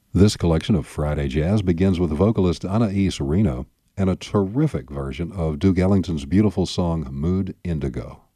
This collection of Friday Jazz begins with vocalist Anais Reno and a terrific version of Duke Ellington's beautiful song Mood Indigo.